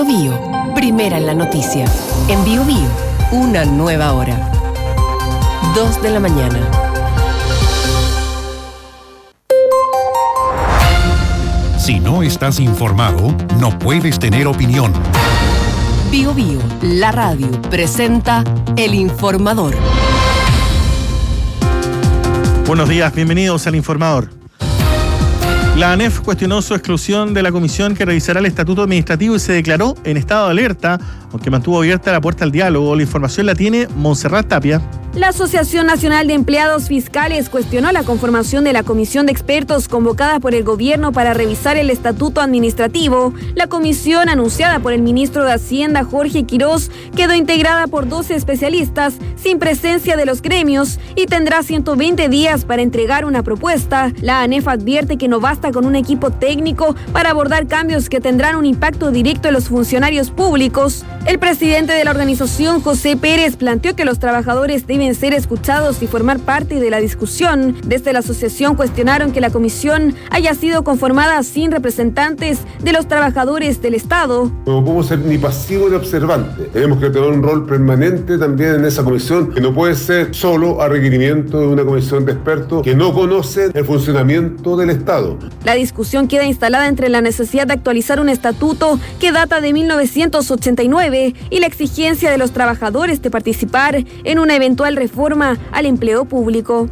Bío, primera en la noticia. En Bío, una nueva hora. 2 de la mañana. Si no estás informado, no puedes tener opinión. Bío, la radio, presenta El Informador. Buenos días, bienvenidos al Informador. La ANEF cuestionó su exclusión de la comisión que revisará el estatuto administrativo y se declaró en estado de alerta, aunque mantuvo abierta la puerta al diálogo. La información la tiene Montserrat Tapia. La Asociación Nacional de Empleados Fiscales cuestionó la conformación de la comisión de expertos convocada por el gobierno para revisar el estatuto administrativo. La comisión, anunciada por el ministro de Hacienda, Jorge Quirós, quedó integrada por 12 especialistas sin presencia de los gremios y tendrá 120 días para entregar una propuesta. La ANEF advierte que no basta con un equipo técnico para abordar cambios que tendrán un impacto directo en los funcionarios públicos. El presidente de la organización, José Pérez, planteó que los trabajadores deben ser escuchados y formar parte de la discusión. Desde la asociación cuestionaron que la comisión haya sido conformada sin representantes de los trabajadores del Estado. No podemos ser ni pasivos ni observantes. Tenemos que tener un rol permanente también en esa comisión, que no puede ser solo a requerimiento de una comisión de expertos que no conocen el funcionamiento del Estado. La discusión queda instalada entre la necesidad de actualizar un estatuto que data de 1989 y la exigencia de los trabajadores de participar en una eventual reforma al empleo público.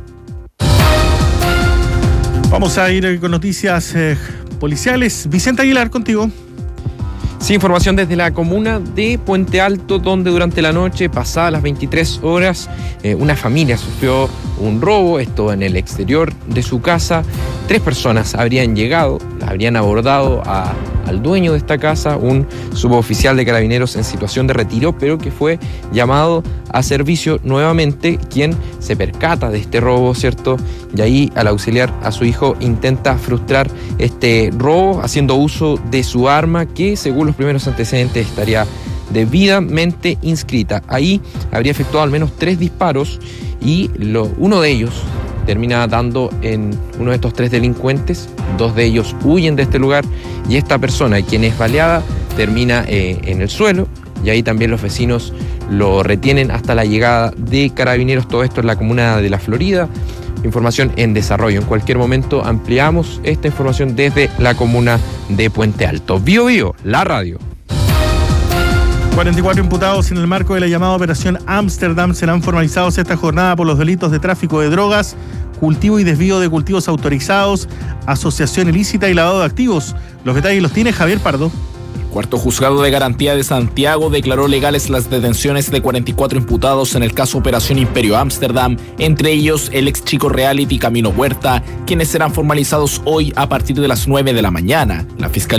Vamos a ir con noticias policiales. Vicente Aguilar, contigo. Sí, información desde la comuna de Puente Alto, donde durante la noche, pasadas las 23 horas, una familia sufrió un robo, esto en el exterior de su casa. 3 personas habrían llegado, las habrían abordado al dueño de esta casa, un suboficial de Carabineros en situación de retiro, pero que fue llamado a servicio nuevamente, quien se percata de este robo, ¿cierto? Y ahí, al auxiliar a su hijo, intenta frustrar este robo haciendo uso de su arma, que según los primeros antecedentes estaría debidamente inscrita. Ahí habría efectuado al menos 3 disparos y uno de ellos termina dando en uno de estos 3 delincuentes. 2 de ellos huyen de este lugar y esta persona, quien es baleada, termina en el suelo, y ahí también los vecinos lo retienen hasta la llegada de Carabineros. Todo esto en la comuna de La Florida. Información en desarrollo. En cualquier momento ampliamos esta información desde la comuna de Puente Alto. Bío, la radio. 44 imputados en el marco de la llamada Operación Ámsterdam serán formalizados esta jornada por los delitos de tráfico de drogas, cultivo y desvío de cultivos autorizados, asociación ilícita y lavado de activos. Los detalles los tiene Javier Pardo. Cuarto Juzgado de Garantía de Santiago declaró legales las detenciones de 44 imputados en el caso Operación Imperio Ámsterdam, entre ellos el ex Chico Reality Camilo Huerta, quienes serán formalizados hoy a partir de las 9 de la mañana. La Fiscalía